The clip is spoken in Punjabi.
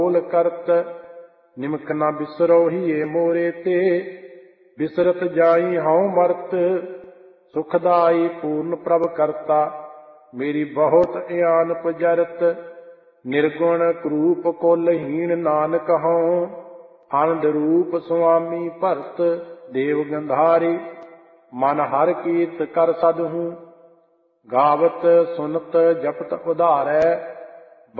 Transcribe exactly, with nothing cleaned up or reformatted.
ਬੋਲ ਕਰਤ। ਨਿਮਕ ਨਾ ਬਿਸਰੋ ਹੀਏ ਮੋਰੇ ਤੇ, ਬਿਸਰਤ ਜਾਈ ਹਉ ਮਰਤ। ਸੁਖਦਾਈ ਪੂਰਨ ਪ੍ਰਭ ਕਰਤਾ, ਮੇਰੀ ਬਹੁਤ ਇਆਨ ਪਜਰਤ। ਨਿਰਗੁਣ ਕਰੂਪ ਕੁਲਹੀਣ ਨਾਨਕ ਹਉ, ਆਨੰਦ ਰੂਪ ਸੁਆਮੀ ਭਰਤ। ਦੇਵ ਗੰਧਾਰੀ ਮਨ ਹਰ ਕੀਰਤ ਕਰ ਸਦਹੂੰ, ਗਾਵਤ ਸੁਨਤ ਜਪਤ ਉਧਾਰੈ।